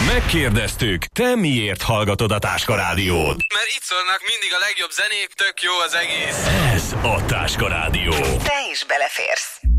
Megkérdeztük, te miért hallgatod a Táska Rádiót? Mert itt szólnak mindig a legjobb zenék, tök jó az egész. Ez a Táska Rádió. Te is beleférsz.